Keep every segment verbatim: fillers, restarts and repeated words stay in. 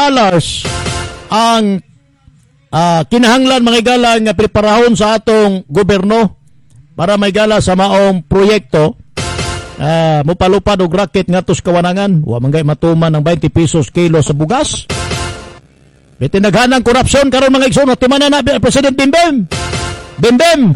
dollars ang uh, kinahanglan mga igala nga preparahon sa atong gobyerno para may gala sa maong proyekto. Uh, mupalupad og racket nga tos kawanangan, wa man gay matuman ng twenty pesos kilo sa bugas. Bitinaghanang korupsyon karon mga igsoon, tumanan na President Bimbim. Bimbim.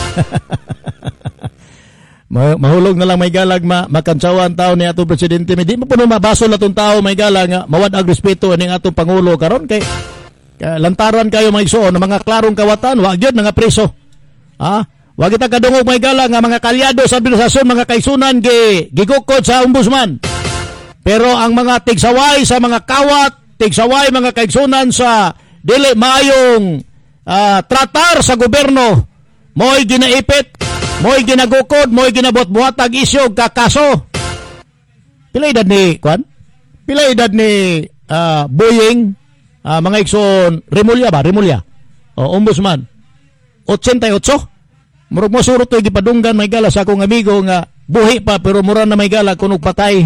Mahulog na lang may galag ma makansawan tao ni atong presidente. Di mo puno mabasol atong tao may galag nga mawad ag respeto ning atong pangulo karon kay, kay lantaran kayo mga igsoon ng mga klarong kawatan, wa gyud nga preso. Ha? Wa kita kadungog may gala nga mga kalyado sa administrasyon, mga kaisunan gi gigukod sa ombudsman. Pero ang mga tigsaway sa mga kawat, tigsaway mga kaisunan sa dili maayong uh, tratar sa gobyerno, mo'y ginaipit, mo'y ginagukod, mo'y ginabot-buhatag isyo kakaso. Pila edad ni kwan? Pila edad ni uh, Boying, uh, mga igsoon Remulla ba? Remulla. O ombudsman. eighty-eight. Murag mo surot to gipadunggan may gala sa akong amigo nga buhi pa pero mura na may gala kunog patay.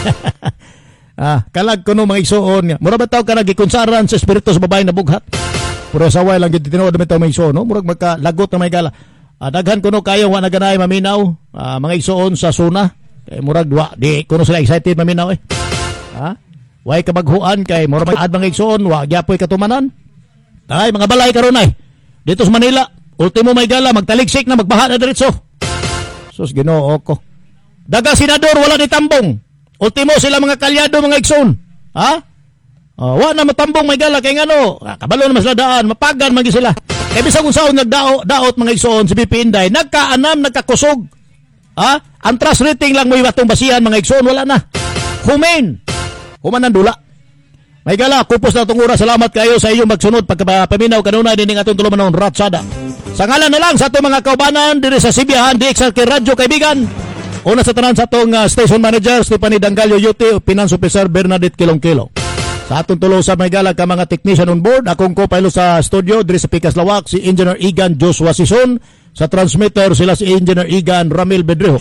ah, kalag kuno mga igsoon nga. Mura ba taw ka nagikonsaran sa espiritu sa babae na bughat? Pero saway lang gid tinuod na taw may igsoon, no? Murag magkalagot na may gala. Ah, daghan kuno kayo wa na ganay maminaw, ah, mga igsoon sa suna. Kay murag wa di kuno sila excited maminaw eh. Ha? Way ka maghuan kay mura may ad mga igsoon wa gyapoy katumanan. Ay mga balay karon ay. Dito sa Manila ultimo may gala, magtaligsik na, magbaha na diretso. Sus, Ginoo ko. Daga senador, wala ni tambong. Ultimo sila mga kalyado, mga igsoon. Ha? Oh, wala na matambong may gala, kaya ngano, kabalo na masla daan, mapagan magi sila. Kaya bisag kung saan nagdaot mga igsoon, si B P Inday, nagkaanam, nagkakusog. Ha? Ang trust rating lang mo yung atong basihan, mga igsoon, wala na. Humain. Human ang dula. May gala, kupos na itong oras. Salamat kayo sa iyong magsunod pagkapaminaw kanuna din ng atong tulumanon, Ratsada. Sa ngalan na lang sa itong mga kaubanan diri sa Sibihan, di X R K Radyo kaibigan. Una sa tanan sa itong uh, station manager, Stephanie Dangalio Yuti, Finance Officer Bernadette Kilong-Kilo. Sa atong tulo sa may gala ka mga technician on board, akong co-pilot sa studio, diri sa Picas Lawak, si Engineer Igan Joshua Sison. Sa transmitter, sila si Engineer Igan Ramil Bedreho.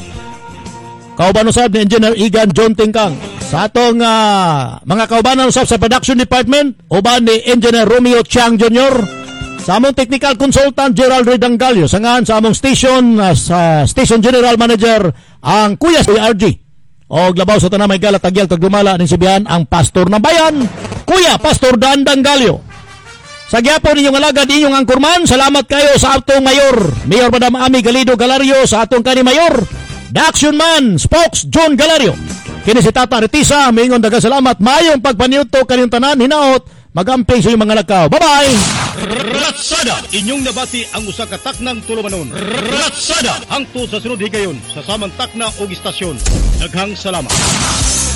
Kauban usab ni Engineer Igan John Tingkang. Sa atong uh, mga kaubanan usab sa production department, uban ni Engineer Romeo Chiang Junior Sa among technical consultant Gerald Redangalio, sa ngan sa among station uh, sa station general manager ang Kuya si R G. O glabaw sa tanang may gala tagyag tagdumala ning Sibihan ang pastor ng bayan, Kuya Pastor Dan Dangalio. Sa gyapon ninyong alagad inyong angkurman, salamat kayo sa atong mayor, Mayor Madam Ami Galido Galario, sa atong kani mayor, the action man, Spokes John Galario. Kini si Tata Retisa, mingon daga salamat, mayong pagpaniuto kaniyong tanan, hinaot, magamping sa iyong mga lakaw. Bye-bye! Ratsada! Inyong nabati ang usa ka taknang tulumanon. Ratsada! Hangtod sa sunod higayon sa samang takna o istasyon. Daghang salamat.